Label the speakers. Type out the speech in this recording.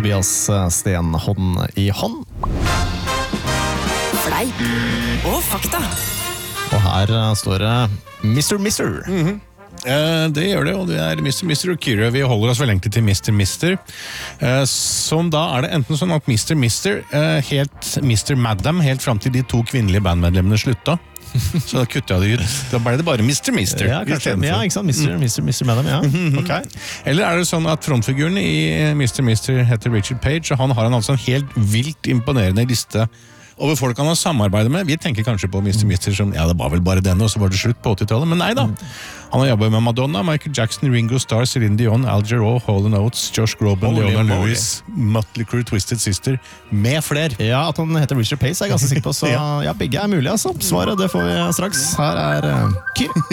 Speaker 1: Tobias Sten hånd i hånd.
Speaker 2: Fleip og fakta.
Speaker 1: Og her står det Mr.
Speaker 3: Det gjør det, og det er Mr. og Kyrre. Vi holder oss vel egentlig til Mr. Som da er det enten sånn at Mr. helt Mr. Madam, helt frem til de 2 kvinnelige bandmedlemmene slutta. Så da kuttet jeg det ut. Da ble det bare Mr.
Speaker 1: Ja, kanskje. Ja, ikke sant? Mr. Madam, ja. Ok.
Speaker 3: Eller er det sånn at frontfiguren i Mr. heter Richard Page, og han har en altså helt vilt imponerende liste over folk han har samarbeidet med. Vi tenker kanskje på Mr. som, ja, det var vel bare denne, og så var det slutt på 80-tallet, men nei da. Han har jobbet med Madonna, Michael Jackson, Ringo Starr, Celine Dion, Al Jarreau, Hall & Oates, Josh Groban, Leona Lewis, Mötley Crüe, Twisted Sister, med flere.
Speaker 1: Ja, at han heter Richard Pace er jeg ganske sikker på, så ja, begge er mulig, altså. Svaret, det får vi straks. Her er Kyrre.